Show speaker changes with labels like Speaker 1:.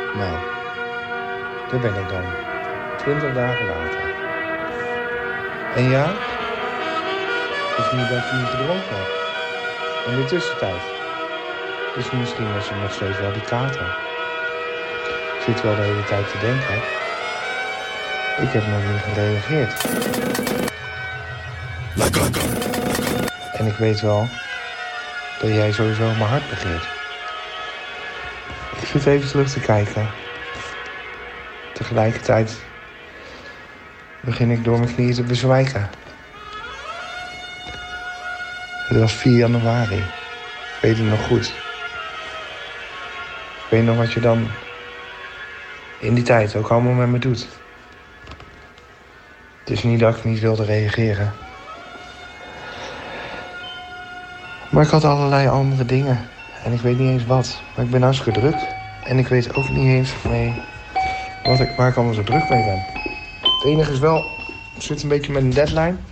Speaker 1: Nou, daar ben ik dan. 20 dagen later. En ja, het is niet dat ik niet gedronken heb. In de tussentijd. Dus misschien was er nog steeds wel die kater. Ik zit wel de hele tijd te denken. Ik heb nog niet gereageerd. En ik weet wel dat jij sowieso mijn hart begeert. Ik zit even terug te kijken. Tegelijkertijd begin ik door mijn knieën te bezwijken. Het was 4 januari. Ik weet het nog goed. Ik weet nog wat je dan in die tijd ook allemaal met me doet. Het is niet dat ik niet wilde reageren. Maar ik had allerlei andere dingen. En ik weet niet eens wat. Maar ik ben hartstikke druk. En ik weet ook niet eens mee waar ik allemaal zo druk mee ben. Het enige is wel, ik zit een beetje met een deadline.